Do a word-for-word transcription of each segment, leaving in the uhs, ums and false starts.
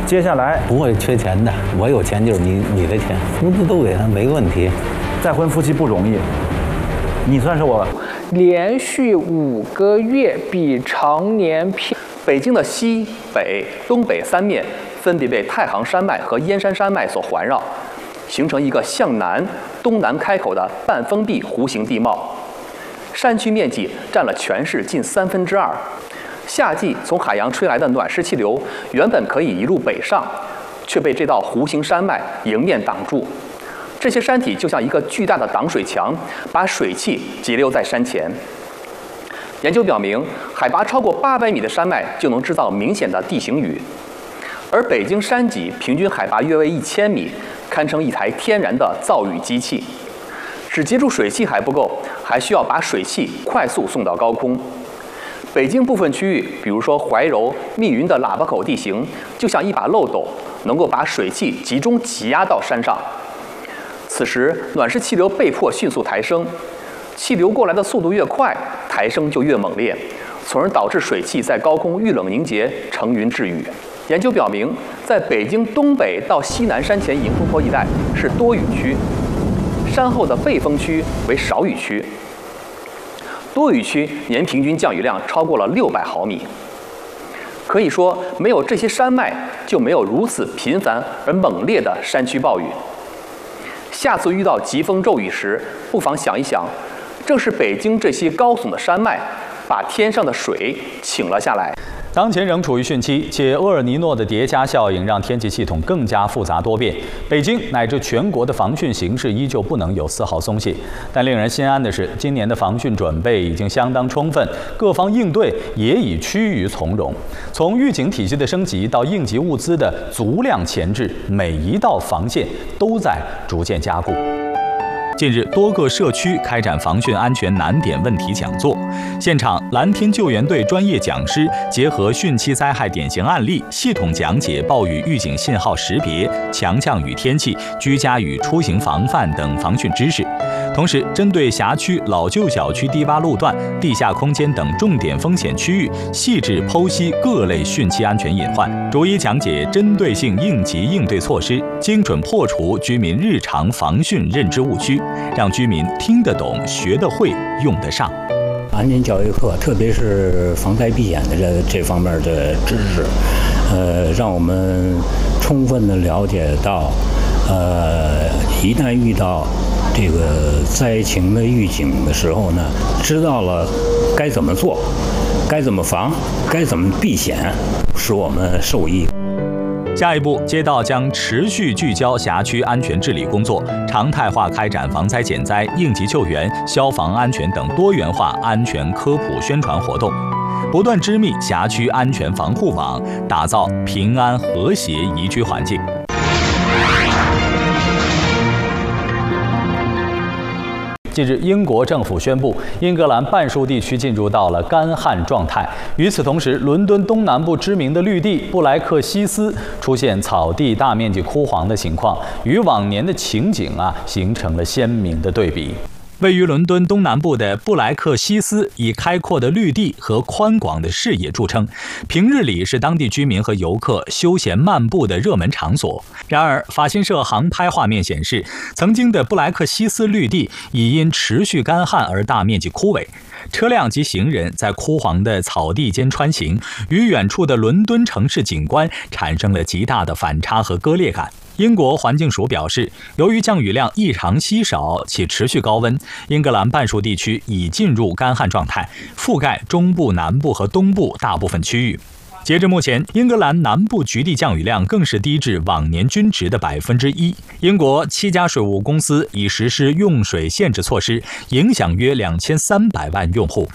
接下来不会缺钱的，我有钱就是你你的钱，工资都给他没问题。 再婚夫妻不容易，你算是我连续五个月比常年平。 北京的西北、东北三面分别被太行山脉和燕山山脉所环绕，形成一个向南、东南开口的半封闭弧形地貌。山区面积占了全市近三分之二。夏季从海洋吹来的暖湿气流原本可以一路北上，却被这道弧形山脉迎面挡住。这些山体就像一个巨大的挡水墙，把水汽截留在山前。研究表明，海拔超过八百米的山脉就能制造明显的地形雨，而北京山脊平均海拔约为一千米，堪称一台天然的造雨机器。只接住水汽还不够，还需要把水汽快速送到高空。北京部分区域，比如说怀柔、密云的喇叭口地形，就像一把漏斗，能够把水汽集中挤压到山上。此时，暖湿气流被迫迅速抬升，气流过来的速度越快，抬升就越猛烈，从而导致水汽在高空遇冷凝结，成云致雨。研究表明，在北京东北到西南山前迎风坡一带是多雨区，山后的背风区为少雨区。多雨区年平均降雨量超过了六百毫米。可以说，没有这些山脉，就没有如此频繁而猛烈的山区暴雨。下次遇到疾风骤雨时，不妨想一想，正是北京这些高耸的山脉，把天上的水请了下来。 当前仍处于汛期，且厄尔尼诺的叠加效应让天气系统更加复杂多变。北京乃至全国的防汛形势依旧不能有丝毫松懈。但令人心安的是，今年的防汛准备已经相当充分，各方应对也已趋于从容。从预警体系的升级到应急物资的足量前置，每一道防线都在逐渐加固。近日，多个社区开展防汛安全难点问题讲座，现场蓝天救援队专业讲师结合汛期灾害典型案例，系统讲解暴雨预警信号识别、强降雨天气、居家与出行防范等防汛知识。同时，针对辖区老旧小区低洼路段、地下空间等重点风险区域，细致剖析各类汛期安全隐患，逐一讲解针对性应急应对措施，精准破除居民日常防汛认知误区，让居民听得懂、学得会、用得上。 安全教育课，特别是防灾避险的这这方面的知识，呃，让我们充分的了解到，呃，一旦遇到这个灾情的预警的时候呢，知道了该怎么做，该怎么防，该怎么避险，使我们受益。 下一步，街道将持续聚焦辖区安全治理工作，常态化开展防灾减灾、应急救援、消防安全等多元化安全科普宣传活动，不断织密辖区安全防护网，打造平安和谐宜居环境。近日，英国政府宣布，英格兰半数地区进入到了干旱状态。与此同时，伦敦东南部知名的绿地布莱克西斯出现草地大面积枯黄的情况，与往年的情景啊形成了鲜明的对比。位于伦敦东南部的布莱克西斯以开阔的绿地和宽广的视野著称，平日里是当地居民和游客休闲漫步的热门场所。然而，法新社航拍画面显示，曾经的布莱克西斯绿地已因持续干旱而大面积枯萎，车辆及行人在枯黄的草地间穿行，与远处的伦敦城市景观产生了极大的反差和割裂感。英国环境署表示，由于降雨量异常稀少且持续高温，英格兰半数地区已进入干旱状态，覆盖中部、南部和东部大部分区域。截至目前，英格兰南部局地降雨量更是低至往年均值的百分之一。英国七家水务公司已实施用水限制措施，影响约两千三百万用户。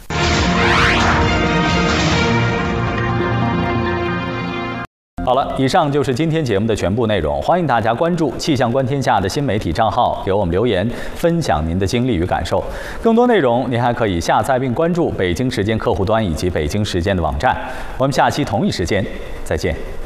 好了，以上就是今天节目的全部内容。欢迎大家关注气象观天下的新媒体账号，给我们留言，分享您的经历与感受。更多内容您还可以下载并关注北京时间客户端以及北京时间的网站。我们下期同一时间再见。